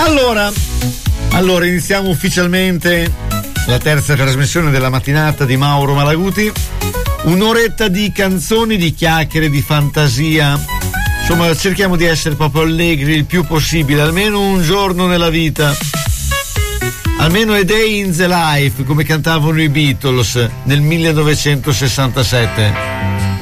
Allora iniziamo ufficialmente la terza trasmissione della mattinata di Mauro Malaguti. Un'oretta di canzoni, di chiacchiere, di fantasia. Insomma, cerchiamo di essere proprio allegri il più possibile, almeno un giorno nella vita. Almeno a day in the life, come cantavano i Beatles nel 1967.